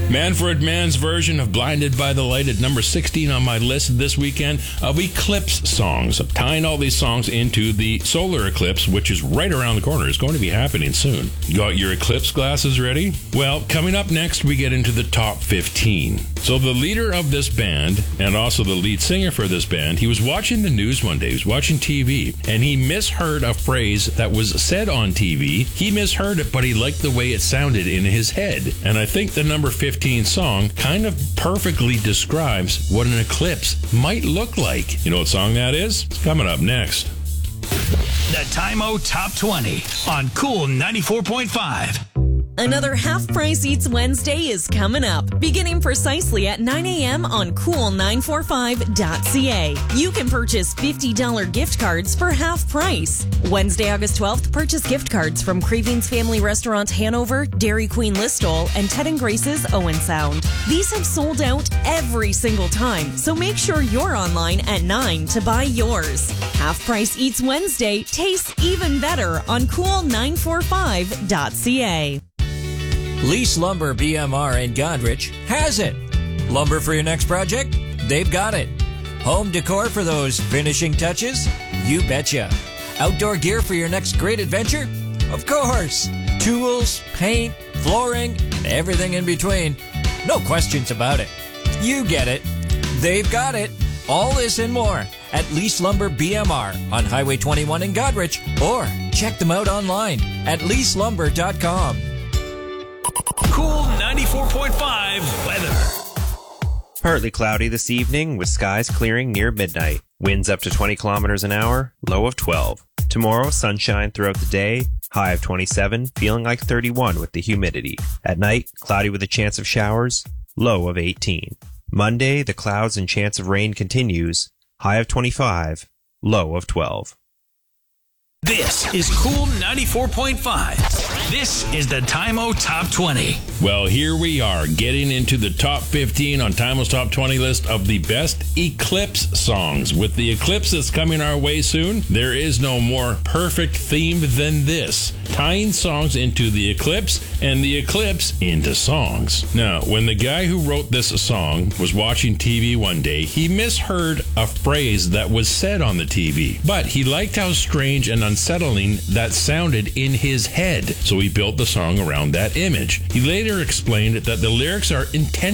Manfred Mann's version of Blinded by the Light at number 16 on my list this weekend of eclipse songs. I'm tying all these songs into the solar eclipse, which is right around the corner. It's going to be happening soon. Got your eclipse glasses ready? Well, coming up next, we get into the top 15. So the leader of this band, and also the lead singer for this band, he was watching the news one day. He was watching TV, and he misheard a phrase that was said on TV. He misheard it, but he liked the way it sounded in his head. And I think the number 15 song kind of perfectly describes what an eclipse might look like. You know what song that is? It's coming up next. The Time-O Top 20 on Cool 94.5. Another Half Price Eats Wednesday is coming up, beginning precisely at 9 a.m. on cool945.ca. You can purchase $50 gift cards for half price. Wednesday, August 12th, purchase gift cards from Cravings Family Restaurant Hanover, Dairy Queen Listowel, and Ted & Grace's Owen Sound. These have sold out every single time, so make sure you're online at 9 to buy yours. Half Price Eats Wednesday tastes even better on cool945.ca. Lease Lumber BMR in Godrich has it. Lumber for your next project? They've got it. Home decor for those finishing touches? You betcha. Outdoor gear for your next great adventure? Of course. Tools, paint, flooring, and everything in between. No questions about it. You get it. They've got it. All this and more at Lease Lumber BMR on Highway 21 in Godrich, or check them out online at leaselumber.com. Cool 94.5 weather. Partly cloudy this evening with skies clearing near midnight. Winds up to 20 kilometers an hour, low of 12. Tomorrow, sunshine throughout the day, high of 27, feeling like 31 with the humidity. At night, cloudy with a chance of showers, low of 18. Monday, the clouds and chance of rain continues, high of 25, low of 12. This is Cool 94.5. This is the Time-O Top 20. Well, here we are, getting into the top 15 on Time-O's Top 20 list of the best eclipse songs. With the eclipse that's coming our way soon, there is no more perfect theme than this. Tying songs into the eclipse and the eclipse into songs. Now, when the guy who wrote this song was watching TV one day, he misheard a phrase that was said on the TV. But he liked how strange and unsettling that sounded in his head, so he built the song around that image. He later explained that the lyrics are intentional